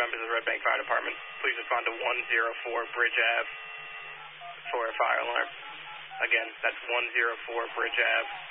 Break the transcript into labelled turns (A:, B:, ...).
A: members of the Red Bank Fire Department. Please respond to 104 Bridge Ave for a fire alarm. Again, that's 104 Bridge Ave